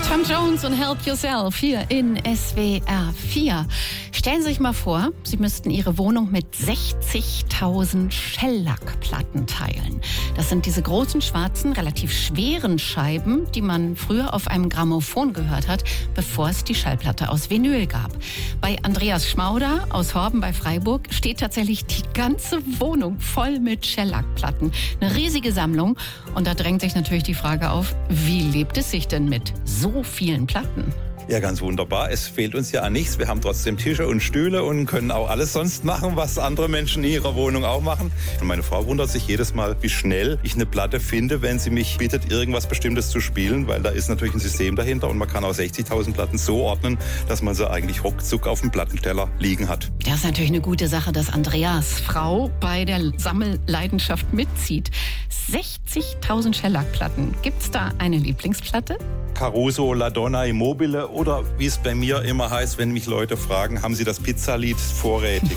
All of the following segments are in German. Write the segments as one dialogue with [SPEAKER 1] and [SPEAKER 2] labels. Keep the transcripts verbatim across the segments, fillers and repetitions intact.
[SPEAKER 1] Tom Jones und Help Yourself hier in S W R vier. Stellen Sie sich mal vor, Sie müssten Ihre Wohnung mit sechzigtausend Shellackplatten teilen. Das sind diese großen, schwarzen, relativ schweren Scheiben, die man früher auf einem Grammophon gehört hat, bevor es die Schallplatte aus Vinyl gab. Bei Andreas Schmauder aus Horben bei Freiburg steht tatsächlich die ganze Wohnung voll mit Shellackplatten. Eine riesige Sammlung. Und da drängt sich natürlich die Frage auf, wie lebt es sich denn mit so vielen Platten?
[SPEAKER 2] Ja, ganz wunderbar. Es fehlt uns ja an nichts. Wir haben trotzdem Tische und Stühle und können auch alles sonst machen, was andere Menschen in ihrer Wohnung auch machen. Und meine Frau wundert sich jedes Mal, wie schnell ich eine Platte finde, wenn sie mich bittet, irgendwas Bestimmtes zu spielen, weil da ist natürlich ein System dahinter und man kann auch sechzigtausend Platten so ordnen, dass man sie eigentlich ruckzuck auf dem Plattenteller liegen hat.
[SPEAKER 1] Das ist natürlich eine gute Sache, dass Andreas Frau bei der Sammelleidenschaft mitzieht. sechzigtausend Shellackplatten. Gibt's da eine Lieblingsplatte?
[SPEAKER 2] Caruso, La Donna Immobile oder wie es bei mir immer heißt, wenn mich Leute fragen, haben Sie das Pizzalied vorrätig?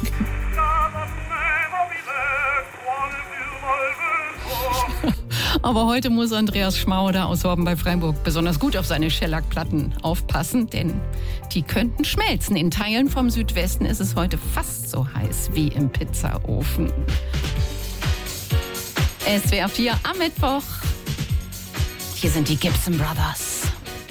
[SPEAKER 1] Aber heute muss Andreas Schmauder aus Horben bei Freiburg besonders gut auf seine Shellackplatten aufpassen, denn die könnten schmelzen. In Teilen vom Südwesten ist es heute fast so heiß wie im Pizzaofen. S W R vier am Mittwoch. Hier sind die Gibson Brothers.